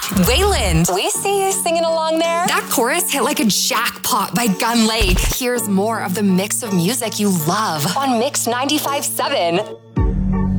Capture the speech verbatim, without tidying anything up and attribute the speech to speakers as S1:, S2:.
S1: Waylon, we see you singing along there. That chorus hit like a jackpot by Gun Lake. Here's more of the mix of music you love on Mix ninety-five point seven.